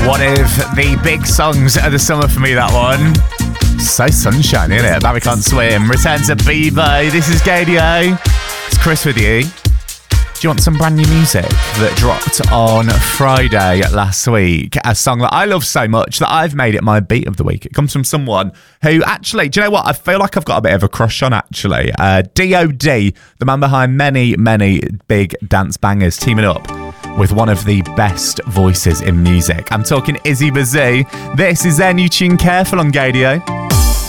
One of the big songs of the summer for me, that one. So sunshine, isn't it? Barry Can't Swim. Return to Bieber. This is Gadio. It's Chris with you. Do you want some brand new music that dropped on Friday last week? A song that I love so much that I've made it my beat of the week. It comes from someone who actually, do you know what? I feel like I've got a bit of a crush on, actually. D.O.D., the man behind many, many big dance bangers, teaming up with one of the best voices in music. I'm talking Izzy Bazoo. This is their new tune, Careful, on Gadio.